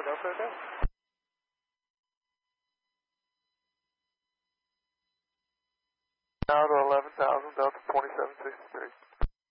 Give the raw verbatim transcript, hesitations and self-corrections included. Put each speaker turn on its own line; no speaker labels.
Delta Hotel. Now to eleven thousand, Delta twenty-seven sixty-three.